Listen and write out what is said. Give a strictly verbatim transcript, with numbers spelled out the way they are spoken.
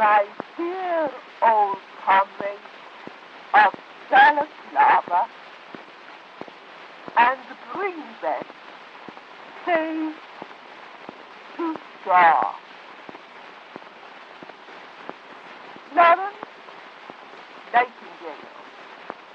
my dear old comrades of Balaclava, and bring them safe to shore.